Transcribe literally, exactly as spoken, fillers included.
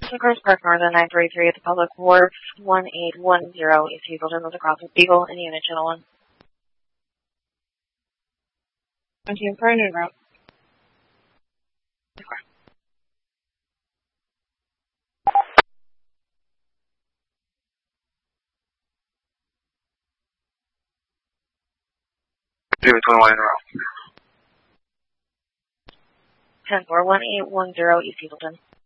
Coast Park Northern nine three three at the Public Wharf, one eight one zero East Eagleton with a cross with Beagle in Unit Channel one. Continue current en route. Unit twenty-one en route. ten four one eight one zero East Eagleton.